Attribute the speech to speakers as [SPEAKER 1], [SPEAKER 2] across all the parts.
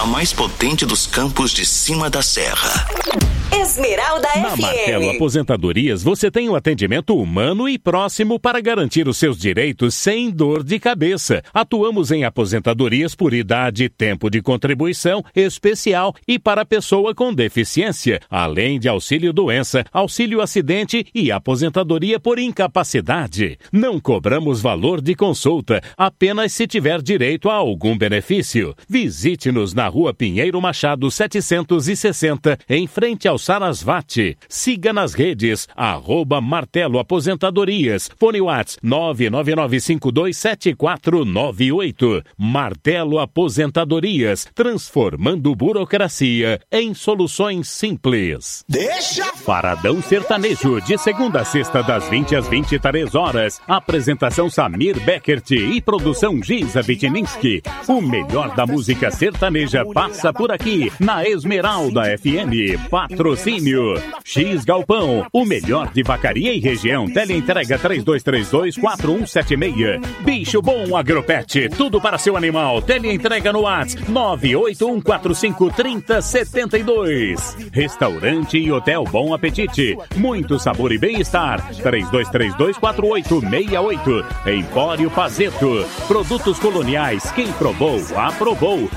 [SPEAKER 1] a mais potente dos campos de cima da serra.
[SPEAKER 2] Esmeralda
[SPEAKER 3] Na
[SPEAKER 2] FM.
[SPEAKER 3] Martelo Aposentadorias, você tem um atendimento humano e próximo para garantir os seus direitos sem dor de cabeça. Atuamos em aposentadorias por idade, tempo de contribuição especial e para pessoa com deficiência, além de auxílio-doença, auxílio-acidente e aposentadoria por incapacidade. Não cobramos valor de consulta, apenas se tiver direito a algum benefício. Visite-nos na Rua Pinheiro Machado 760, em frente ao Sarasvati. Siga nas redes, @Martelo Aposentadorias. Fone Whats 999527498. Martelo Aposentadorias, transformando burocracia em soluções simples. Paradão Sertanejo, de segunda a sexta, das 20 às 23 horas. Apresentação Samir Beckert e produção Giza Vitininski. O melhor da música sertaneja passa por aqui, na Esmeralda FM. Patrocínio X Galpão, o melhor de Vacaria e região. Teleentrega 3232-4176. Bicho Bom Agropet, tudo para seu animal. Teleentrega no WhatsApp 981453072. Restaurante e Hotel Bom Apetite, muito sabor e bem-estar. 3232-4868. Empório Pazeto, produtos coloniais, quem provou, aprovou.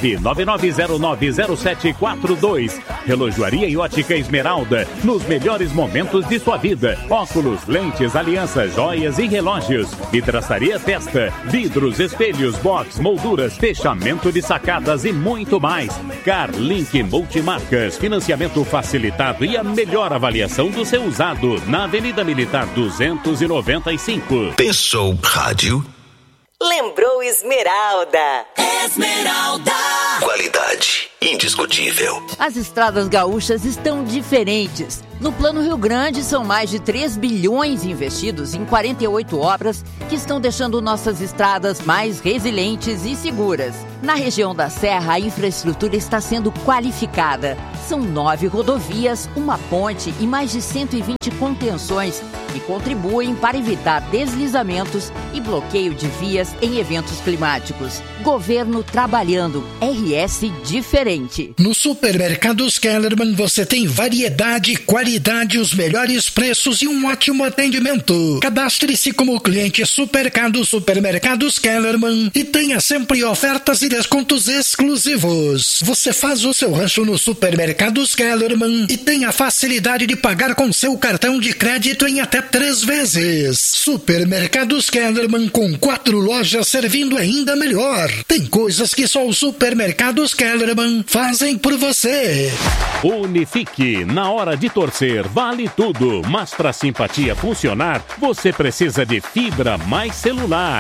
[SPEAKER 3] 999090742. Relojoaria e Ótica Esmeralda, nos melhores momentos de sua vida. Óculos, lentes, alianças, joias e relógios. Vidraçaria Testa, vidros, espelhos, box, molduras, fechamento de sacadas e muito mais. Carlink Multimarcas, financiamento facilitado e a melhor avaliação do seu usado. Na Avenida Militar 295.
[SPEAKER 1] Pensou rádio?
[SPEAKER 2] Lembrou Esmeralda.
[SPEAKER 4] Esmeralda.
[SPEAKER 1] Qualidade indiscutível.
[SPEAKER 5] As estradas gaúchas estão diferentes. No Plano Rio Grande, são mais de 3 bilhões investidos em 48 obras que estão deixando nossas estradas mais resilientes e seguras. Na região da Serra, a infraestrutura está sendo qualificada. São 9 rodovias, uma ponte e mais de 120 contenções que contribuem para evitar deslizamentos e bloqueio de vias em eventos climáticos. Governo trabalhando. RS diferente.
[SPEAKER 6] No Supermercados Kellerman você tem variedade, qualidade, os melhores preços e um ótimo atendimento. Cadastre-se como cliente Supermercados Kellerman e tenha sempre ofertas e descontos exclusivos. Você faz o seu rancho no Supermercados Kellerman e tem a facilidade de pagar com seu cartão de crédito em até 3 vezes. Supermercados Kellerman, com 4 lojas servindo ainda melhor. Tem coisas que só os Supermercados Kellerman fazem por você.
[SPEAKER 3] Unifique, na hora de torcer vale tudo, mas para simpatia funcionar, você precisa de fibra mais celular.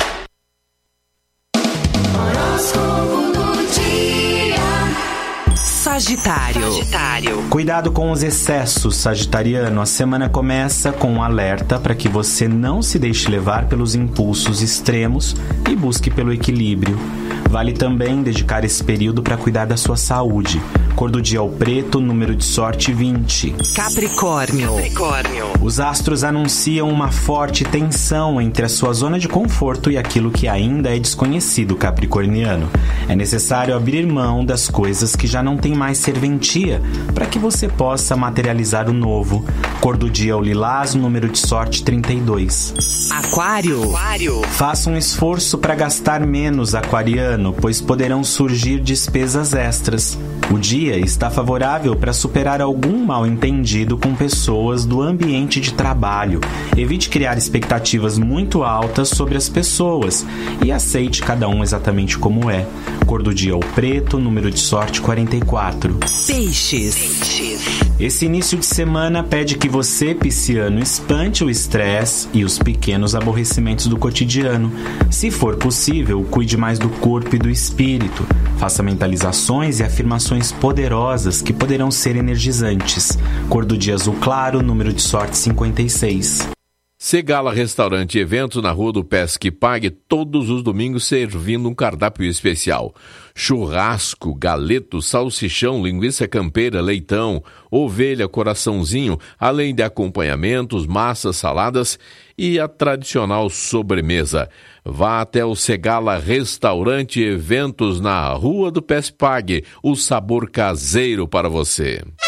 [SPEAKER 2] Sagitário.
[SPEAKER 7] Cuidado com os excessos, sagitariano. A semana começa com um alerta para que você não se deixe levar pelos impulsos extremos e busque pelo equilíbrio. Vale também dedicar esse período para cuidar da sua saúde. Cor do dia é o preto, número de sorte 20.
[SPEAKER 2] Capricórnio.
[SPEAKER 7] Os astros anunciam uma forte tensão entre a sua zona de conforto e aquilo que ainda é desconhecido, capricorniano. É necessário abrir mão das coisas que já não têm mais serventia para que você possa materializar o novo. Cor do dia é o lilás, número de sorte 32.
[SPEAKER 2] Aquário.
[SPEAKER 7] Faça um esforço para gastar menos, aquariano, pois poderão surgir despesas extras. O dia está favorável para superar algum mal-entendido com pessoas do ambiente de trabalho. Evite criar expectativas muito altas sobre as pessoas e aceite cada um exatamente como é. Cor do dia é o preto, número de sorte 44.
[SPEAKER 2] Peixes.
[SPEAKER 7] Esse início de semana pede que você, pisciano, espante o estresse e os pequenos aborrecimentos do cotidiano. Se for possível, cuide mais do corpo e do espírito. Faça mentalizações e afirmações poderosas que poderão ser energizantes. Cor do dia azul claro, número de sorte 56.
[SPEAKER 4] Segala Restaurante e Eventos na Rua do Pesque Pague, todos os domingos servindo um cardápio especial. Churrasco, galeto, salsichão, linguiça campeira, leitão, ovelha, coraçãozinho, além de acompanhamentos, massas, saladas e a tradicional sobremesa. Vá até o Segala Restaurante e Eventos na Rua do Pesque Pague, o sabor caseiro para você.